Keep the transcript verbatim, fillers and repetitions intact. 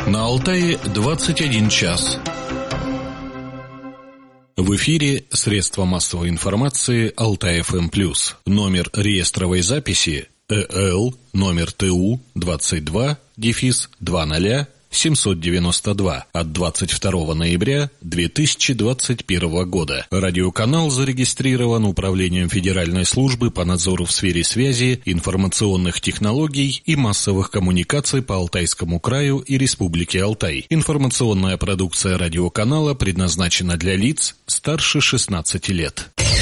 На Алтае двадцать один час. В эфире средства массовой информации Алтай-ФМ+. Номер реестровой записи ЭЛ номер ТУ двадцать два дефис двадцать семьсот девяносто два от двадцать второго ноября две тысячи двадцать первого года. Радиоканал зарегистрирован Управлением Федеральной службы по надзору в сфере связи, информационных технологий и массовых коммуникаций по Алтайскому краю и Республике Алтай. Информационная продукция радиоканала предназначена для лиц старше шестнадцати лет.